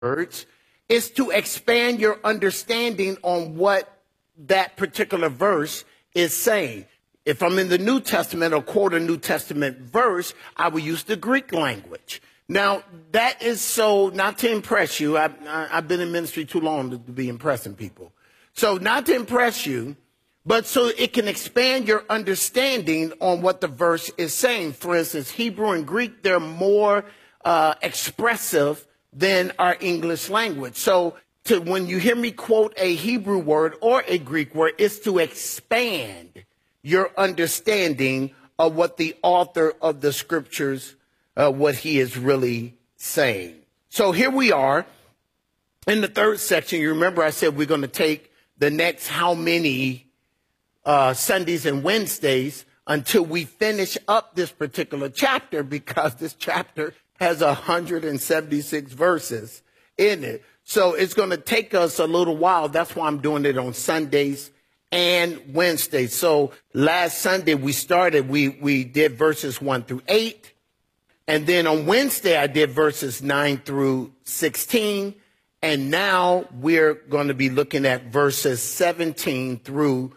words is to expand your understanding on what that particular verse is saying. If I'm in the New Testament or quote a New Testament verse, I will use the Greek language. Now, that is so not to impress you. I've been in ministry too long to be impressing people. So not to impress you, but so it can expand your understanding on what the verse is saying. For instance, Hebrew and Greek, they're more expressive than our English language. So when you hear me quote a Hebrew word or a Greek word, it's to expand your understanding of what the author of the scriptures, what he is really saying. So here we are in the third section. You remember I said we're going to take the next how many Sundays and Wednesdays until we finish up this particular chapter, because this chapter has 176 verses in it. So it's going to take us a little while. That's why I'm doing it on Sundays and Wednesdays. So last Sunday we started, we did verses 1 through 8. And then on Wednesday I did verses 9 through 16. And now we're going to be looking at verses 17 through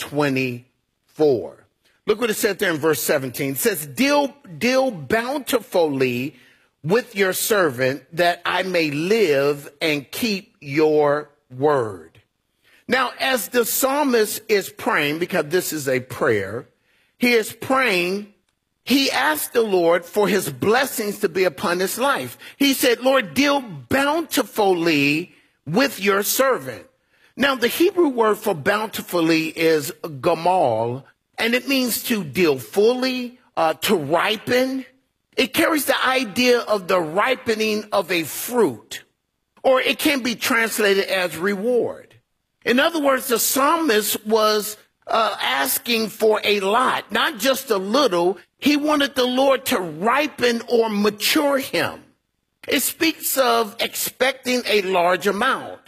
24. Look what it says there in verse 17. It says, deal bountifully with your servant, that I may live and keep your word. Now, as the psalmist is praying, because this is a prayer, he is praying, he asked the Lord for his blessings to be upon his life. He said, Lord, deal bountifully with your servant. Now, the Hebrew word for bountifully is gamal, and it means to deal fully, to ripen. It carries the idea of the ripening of a fruit, or it can be translated as reward. In other words, the psalmist was asking for a lot, not just a little. He wanted the Lord to ripen or mature him. It speaks of expecting a large amount.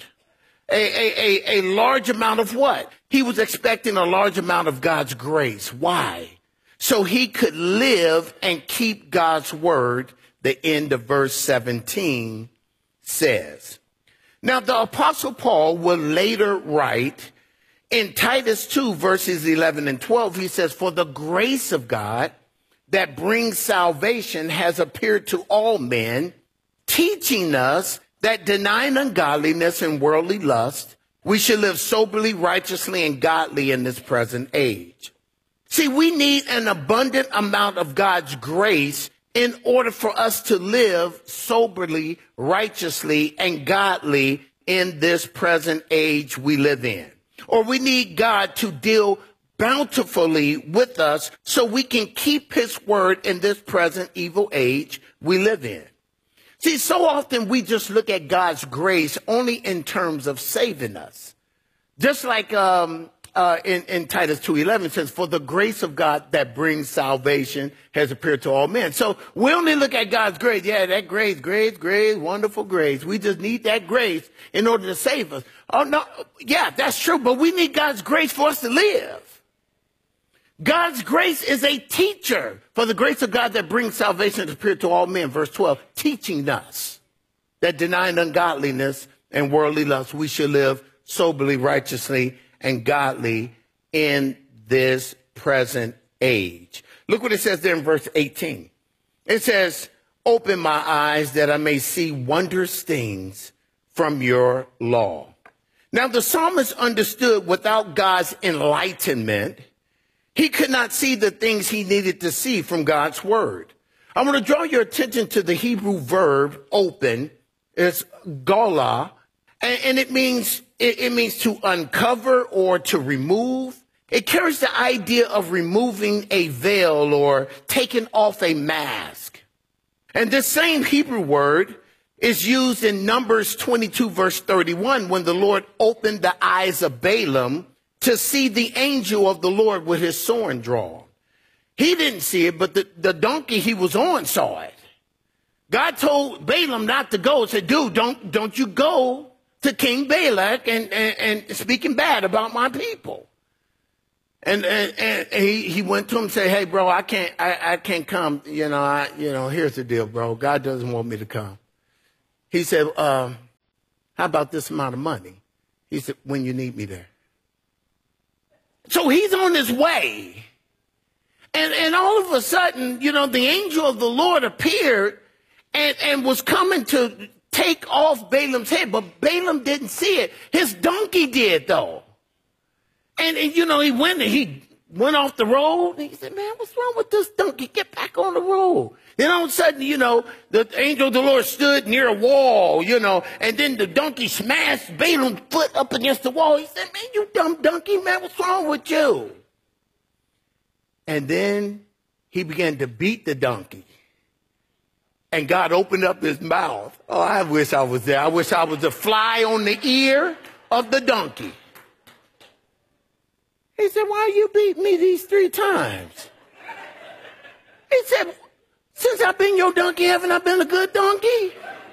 A large amount of what? He was expecting a large amount of God's grace. Why? So he could live and keep God's word, the end of verse 17 says. Now, the Apostle Paul will later write in Titus 2, verses 11 and 12, he says, for the grace of God that brings salvation has appeared to all men, teaching us that denying ungodliness and worldly lust, we should live soberly, righteously, and godly in this present age. See, we need an abundant amount of God's grace in order for us to live soberly, righteously, and godly in this present age we live in. Or we need God to deal bountifully with us so we can keep his word in this present evil age we live in. See, so often we just look at God's grace only in terms of saving us. Just like in Titus 2:11 it says, for the grace of God that brings salvation has appeared to all men. So we only look at God's grace. Yeah, that grace, wonderful grace. We just need that grace in order to save us. Oh, no. Yeah, that's true. But we need God's grace for us to live. God's grace is a teacher. For the grace of God that brings salvation has appeared to all men. Verse 12, teaching us that denying ungodliness and worldly lust, we should live soberly, righteously, and godly in this present age. Look what it says there in verse 18. It says, open my eyes that I may see wondrous things from your law. Now, the psalmist understood without God's enlightenment, he could not see the things he needed to see from God's word. I want to draw your attention to the Hebrew verb open. It's gala, and it means to uncover or to remove. It carries the idea of removing a veil or taking off a mask. And this same Hebrew word is used in Numbers 22, verse 31, when the Lord opened the eyes of Balaam to see the angel of the Lord with his sword drawn. He didn't see it, but the donkey he was on saw it. God told Balaam not to go. He said, dude, don't you go to King Balak and speaking bad about my people. And he went to him and said, hey, bro, I can't come. Here's the deal, bro. God doesn't want me to come. He said, How about this amount of money? He said, when you need me there. So he's on his way. And all of a sudden, you know, the angel of the Lord appeared and was coming to take off Balaam's head. But Balaam didn't see it. His donkey did, though. And you know, he went off the road. And he said, man, what's wrong with this donkey? Get back on the road. Then all of a sudden, you know, the angel of the Lord stood near a wall, you know, and then the donkey smashed Balaam's foot up against the wall. He said, man, you dumb donkey, man, what's wrong with you? And then he began to beat the donkey. And God opened up his mouth. Oh, I wish I was there. I wish I was a fly on the ear of the donkey. He said, why you beat me these 3 times? He said, since I've been your donkey, haven't I been a good donkey?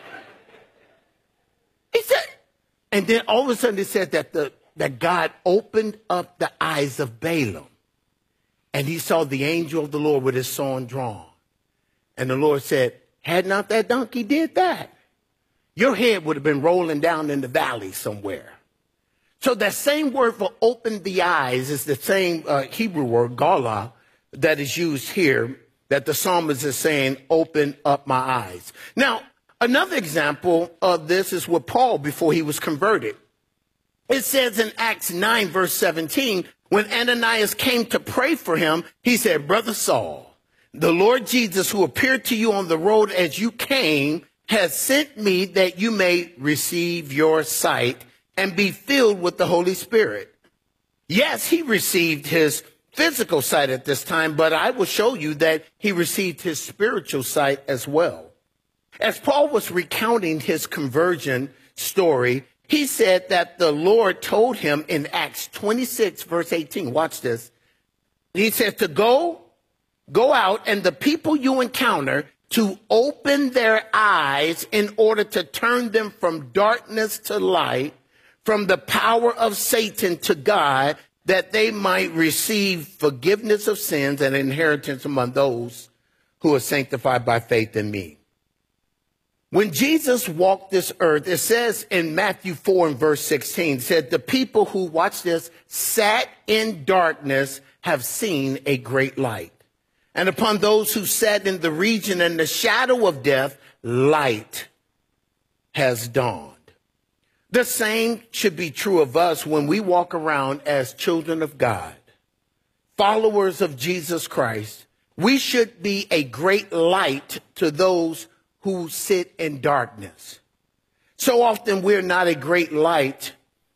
He said, and then all of a sudden it said that God opened up the eyes of Balaam. And he saw the angel of the Lord with his sword drawn. And the Lord said, had not that donkey did that, your head would have been rolling down in the valley somewhere. So that same word for open the eyes is the same Hebrew word, gala, that is used here, that the psalmist is saying, open up my eyes. Now, another example of this is with Paul before he was converted. It says in Acts 9, verse 17, when Ananias came to pray for him, he said, Brother Saul, the Lord Jesus, who appeared to you on the road as you came, has sent me that you may receive your sight and be filled with the Holy Spirit. Yes, he received his physical sight at this time, but I will show you that he received his spiritual sight as well. As Paul was recounting his conversion story, he said that the Lord told him in Acts 26, verse 18, watch this. He said to go out and the people you encounter to open their eyes in order to turn them from darkness to light, from the power of Satan to God, that they might receive forgiveness of sins and inheritance among those who are sanctified by faith in me. When Jesus walked this earth, it says in Matthew 4 and verse 16, said the people who, watch this, sat in darkness have seen a great light. And upon those who sat in the region and the shadow of death, light has dawned. The same should be true of us when we walk around as children of God, followers of Jesus Christ. We should be a great light to those who sit in darkness. So often we're not a great light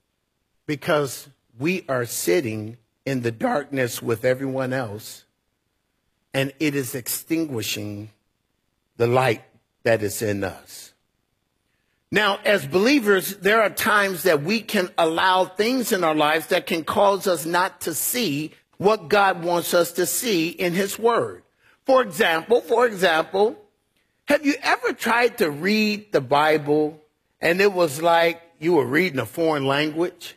because we are sitting in the darkness with everyone else, and it is extinguishing the light that is in us. Now, as believers, there are times that we can allow things in our lives that can cause us not to see what God wants us to see in his word. For example, have you ever tried to read the Bible and it was like you were reading a foreign language?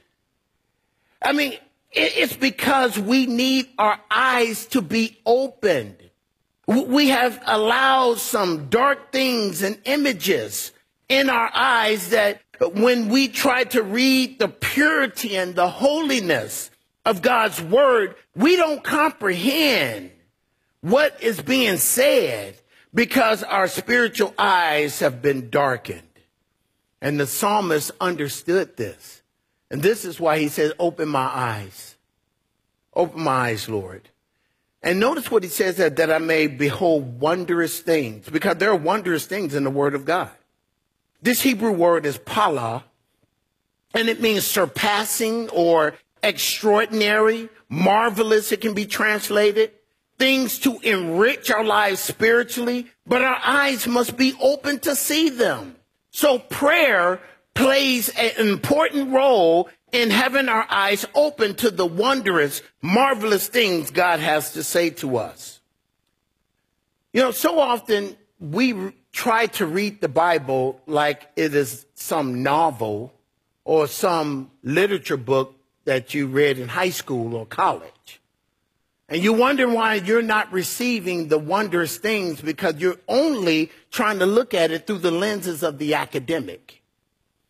I mean, it's because we need our eyes to be opened. We have allowed some dark things and images in our eyes that when we try to read the purity and the holiness of God's word, we don't comprehend what is being said because our spiritual eyes have been darkened. And the psalmist understood this. And this is why he says, open my eyes. Open my eyes, Lord. And notice what he says, that I may behold wondrous things, because there are wondrous things in the word of God. This Hebrew word is pala, and it means surpassing or extraordinary, marvelous, it can be translated. Things to enrich our lives spiritually, but our eyes must be open to see them. So prayer plays an important role in having our eyes open to the wondrous, marvelous things God has to say to us. You know, so often we try to read the Bible like it is some novel or some literature book that you read in high school or college. And you wonder why you're not receiving the wondrous things because you're only trying to look at it through the lenses of the academic.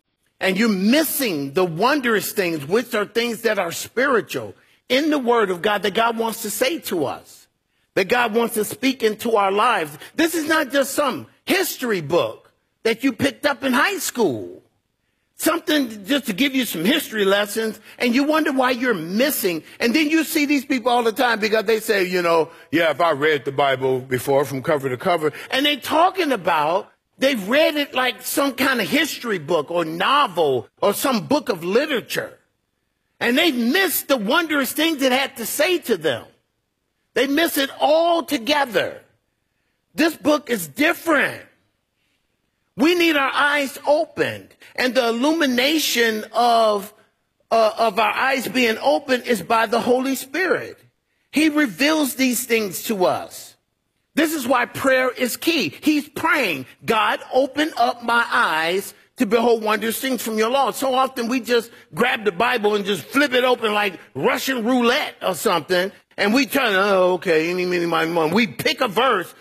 and you're missing the wondrous things, which are things that are spiritual in the Word of God that God wants to say to us, that God wants to speak into our lives. This is not just some history book that you picked up in high school. Something just to give you some history lessons, and you wonder why you're missing. And then you see these people all the time because they say, yeah, if I read the Bible before from cover to cover, and they're talking about they've read it like some kind of history book or novel or some book of literature. And they've missed the wondrous things it had to say to them. They miss it all together. This book is different. We need our eyes opened, and the illumination of our eyes being open is by the Holy Spirit. He reveals these things to us. This is why prayer is key. He's praying, God, open up my eyes to behold wondrous things from your law. So often we just grab the Bible and just flip it open like Russian roulette or something, and we turn, okay, any, many, my. We pick a verse,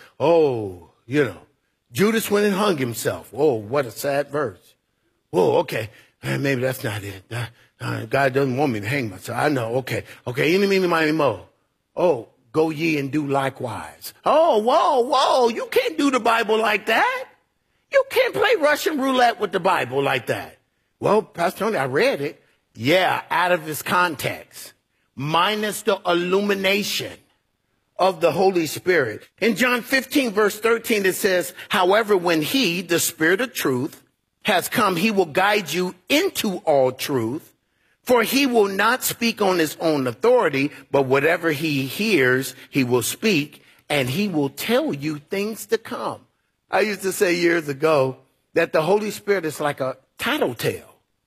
Judas went and hung himself. Oh, what a sad verse. Oh, okay. Maybe that's not it. God doesn't want me to hang myself. I know. Okay. Any, meeny, miny, mo. Oh, go ye and do likewise. Oh, whoa. You can't do the Bible like that. You can't play Russian roulette with the Bible like that. Well, Pastor Tony, I read it. Yeah, out of its context. Minus the illumination of the Holy Spirit. In John 15, verse 13, it says, however, when he, the Spirit of truth, has come, he will guide you into all truth, for he will not speak on his own authority, but whatever he hears, he will speak, and he will tell you things to come. I used to say years ago that the Holy Spirit is like a tattletale.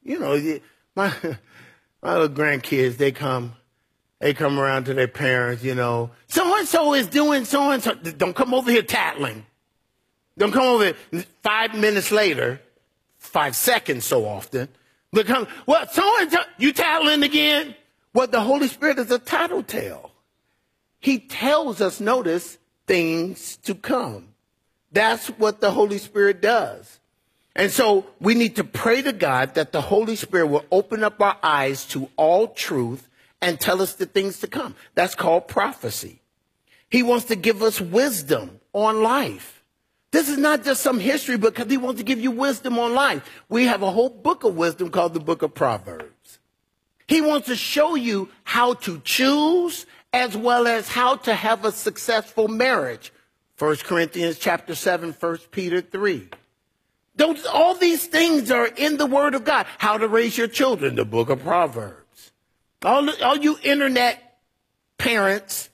My little grandkids, they come around to their parents, so-and-so is doing so-and-so. Don't come over here tattling. Don't come over here 5 minutes later, 5 seconds so often. Well, so-and-so, you tattling again? Well, the Holy Spirit is a tattletale. He tells us, notice, things to come. That's what the Holy Spirit does. And so we need to pray to God that the Holy Spirit will open up our eyes to all truth and tell us the things to come. That's called prophecy. He wants to give us wisdom on life. This is not just some history book, because he wants to give you wisdom on life. We have a whole book of wisdom called the book of Proverbs. He wants to show you how to choose as well as how to have a successful marriage. 1 Corinthians chapter 7, 1 Peter 3. All these things are in the Word of God. How to raise your children, the book of Proverbs. All you internet parents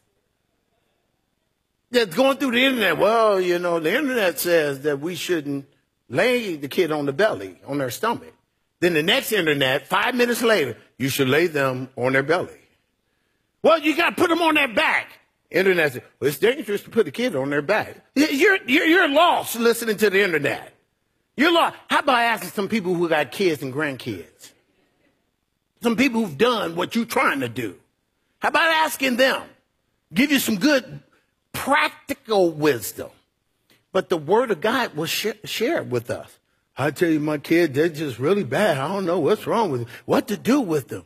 that's going through the internet, well, the internet says that we shouldn't lay the kid on the belly, on their stomach. Then the next internet, 5 minutes later, you should lay them on their belly. Well, you got to put them on their back. Internet says, well, it's dangerous to put a kid on their back. You're lost listening to the internet. You're lost. How about asking some people who got kids and grandkids? Some people who've done what you're trying to do. How about asking them? Give you some good practical wisdom. But the Word of God will share it with us. I tell you, my kids, they're just really bad. I don't know what's wrong with them. What to do with them.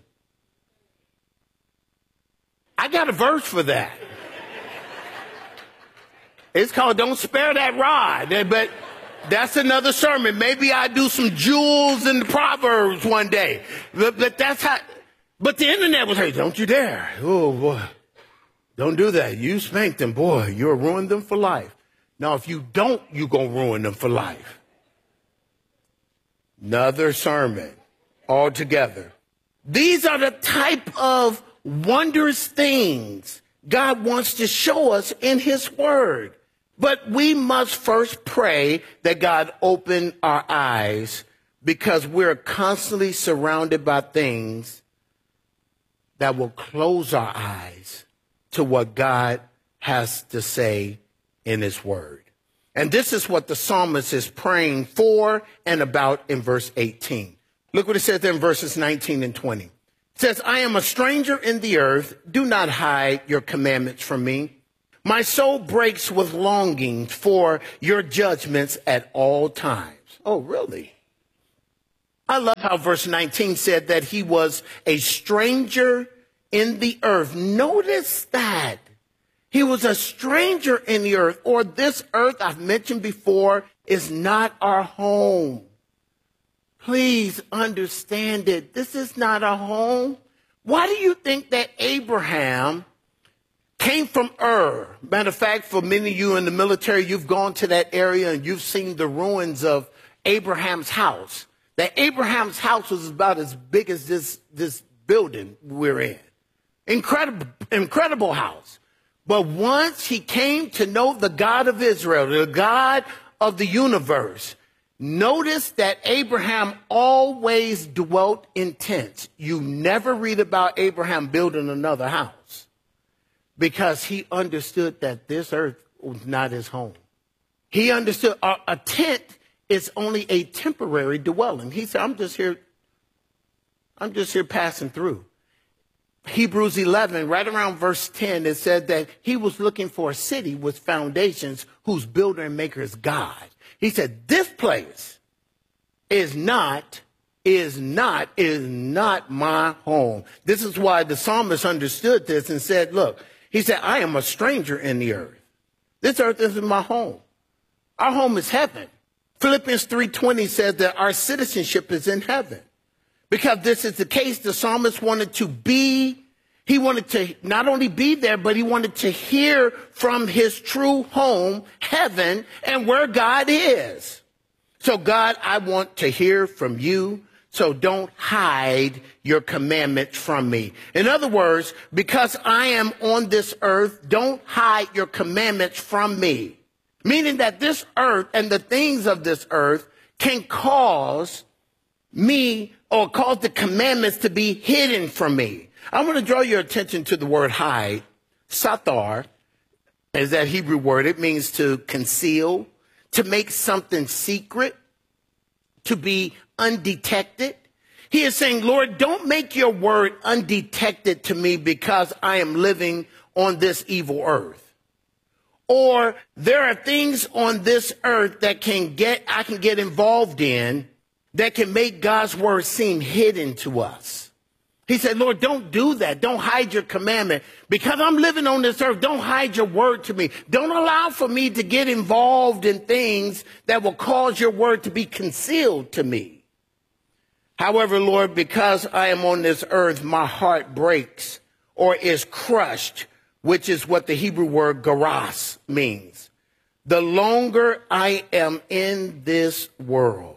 I got a verse for that. It's called Don't Spare That Rod. But that's another sermon. Maybe I do some jewels in the Proverbs one day. But that's how. But the internet will say, don't you dare. Oh, boy. Don't do that. You spank them. Boy, you'll ruin them for life. Now, if you don't, you're going to ruin them for life. Another sermon altogether. These are the type of wondrous things God wants to show us in his word. But we must first pray that God open our eyes, because we're constantly surrounded by things that will close our eyes to what God has to say in his word. And this is what the psalmist is praying for and about in verse 18. Look what it says there in verses 19 and 20. It says, I am a stranger in the earth. Do not hide your commandments from me. My soul breaks with longing for your judgments at all times. Oh, really? I love how verse 19 said that he was a stranger in the earth. Notice that. He was a stranger in the earth, or this earth I've mentioned before is not our home. Please understand it. This is not a home. Why do you think that Abraham came from Ur? Matter of fact, for many of you in the military, you've gone to that area and you've seen the ruins of Abraham's house. That Abraham's house was about as big as this building we're in. Incredible house. But once he came to know the God of Israel, the God of the universe, notice that Abraham always dwelt in tents. You never read about Abraham building another house because he understood that this earth was not his home. He understood a tent is only a temporary dwelling. He said, I'm just here passing through. Hebrews 11, right around verse 10, it said that he was looking for a city with foundations whose builder and maker is God. He said, this place is not my home. This is why the psalmist understood this and said, look, he said, I am a stranger in the earth. This earth isn't my home. Our home is heaven. Philippians 3:20 says that our citizenship is in heaven. Because this is the case, the psalmist wanted to not only be there, but he wanted to hear from his true home, heaven, and where God is. So God, I want to hear from you, so don't hide your commandments from me. In other words, because I am on this earth, don't hide your commandments from me. Meaning that this earth and the things of this earth can cause me or cause the commandments to be hidden from me. I want to draw your attention to the word hide. Sathar is that Hebrew word. It means to conceal, to make something secret, to be undetected. He is saying, Lord, don't make your word undetected to me because I am living on this evil earth. Or there are things on this earth that I can get involved in that can make God's word seem hidden to us. He said, Lord, don't do that. Don't hide your commandment. Because I'm living on this earth, don't hide your word to me. Don't allow for me to get involved in things that will cause your word to be concealed to me. However, Lord, because I am on this earth, my heart breaks or is crushed, which is what the Hebrew word garas means. The longer I am in this world,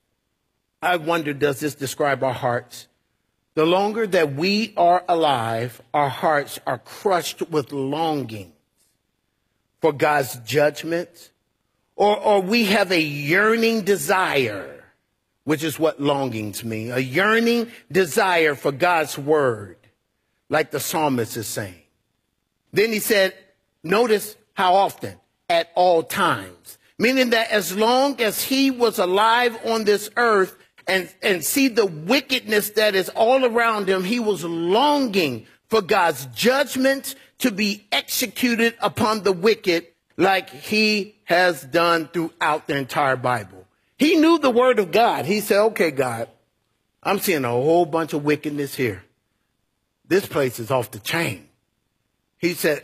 I wonder, does this describe our hearts? The longer that we are alive, our hearts are crushed with longing for God's judgment, or we have a yearning desire, which is what longings mean, a yearning desire for God's word, like the psalmist is saying. Then he said, notice how often, at all times, meaning that as long as he was alive on this earth and see the wickedness that is all around him, he was longing for God's judgment to be executed upon the wicked like he has done throughout the entire Bible. He knew the word of God. He said, okay, God, I'm seeing a whole bunch of wickedness here. This place is off the chain. He said,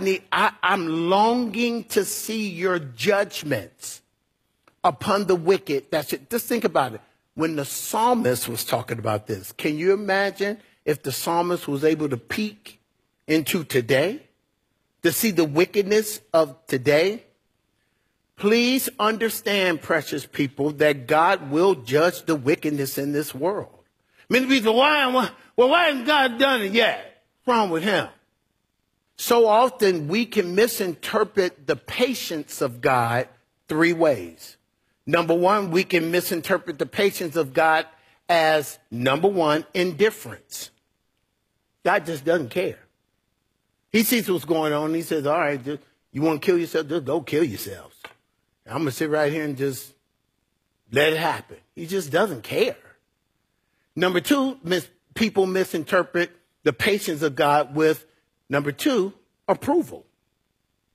I'm longing to see your judgments upon the wicked. That's it. Just think about it. When the psalmist was talking about this, can you imagine if the psalmist was able to peek into today, to see the wickedness of today? Please understand, precious people, that God will judge the wickedness in this world. Many people say, why hasn't God done it yet? What's wrong with him? So often we can misinterpret the patience of God three ways. Number one, we can misinterpret the patience of God as, number one, indifference. God just doesn't care. He sees what's going on. And he says, all right, you want to kill yourself? Just go kill yourselves. I'm going to sit right here and just let it happen. He just doesn't care. Number two, people misinterpret the patience of God with, number two, approval.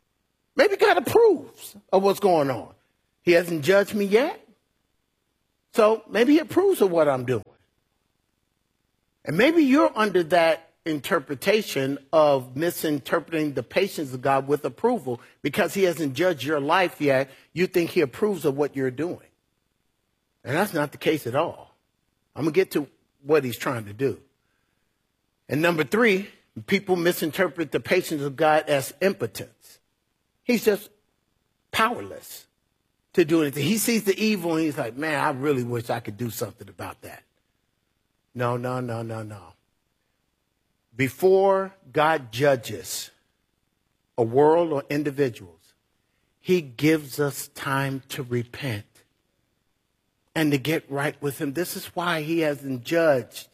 Maybe God approves of what's going on. He hasn't judged me yet, So maybe he approves of what I'm doing. And maybe you're under that interpretation of misinterpreting the patience of God with approval because he hasn't judged your life yet. You think he approves of what you're doing. And that's not the case at all. I'm going to get to what he's trying to do. And number 3, people misinterpret the patience of God as impotence. He's just powerless to do anything. He sees the evil and he's like, man, I really wish I could do something about that. No. Before God judges a world or individuals, he gives us time to repent and to get right with him. This is why he hasn't judged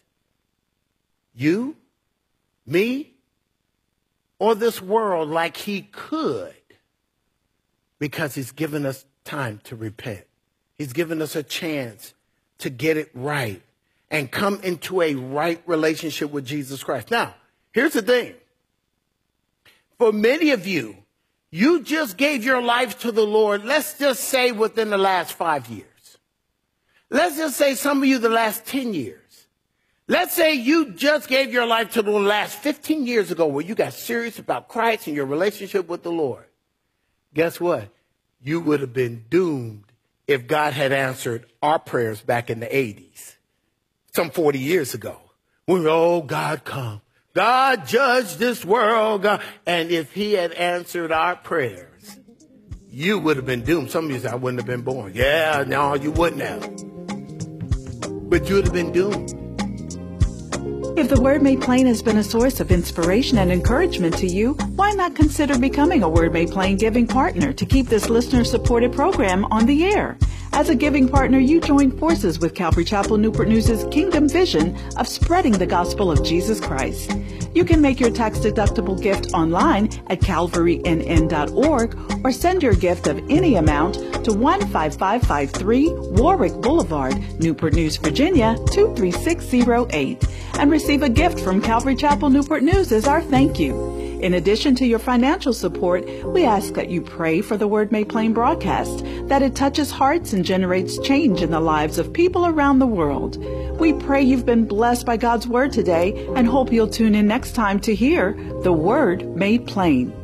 you, me, or this world like he could, because he's given us time to repent. He's given us a chance to get it right and come into a right relationship with Jesus Christ. Now, here's the thing. For many of you, you just gave your life to the Lord, let's just say within the last 5 years. Let's just say some of you the last 10 years. Let's say you just gave your life to the Lord last 15 years ago where you got serious about Christ and your relationship with the Lord. Guess what? You would have been doomed if God had answered our prayers back in the 80s, some 40 years ago. We were, oh, God, come. God judge this world. God. And if he had answered our prayers, you would have been doomed. Some of you said, I wouldn't have been born. Yeah, no, you wouldn't have. But you would have been doomed. If the Word Made Plain has been a source of inspiration and encouragement to you, why not consider becoming a Word Made Plain giving partner to keep this listener-supported program on the air? As a giving partner, you join forces with Calvary Chapel Newport News' Kingdom Vision of spreading the gospel of Jesus Christ. You can make your tax-deductible gift online at calvarynn.org or send your gift of any amount to 15553 Warwick Boulevard, Newport News, Virginia, 23608 and receive a gift from Calvary Chapel Newport News as our thank you. In addition to your financial support, we ask that you pray for the Word Made Plain broadcast, that it touches hearts and generates change in the lives of people around the world. We pray you've been blessed by God's Word today and hope you'll tune in next time to hear the Word Made Plain.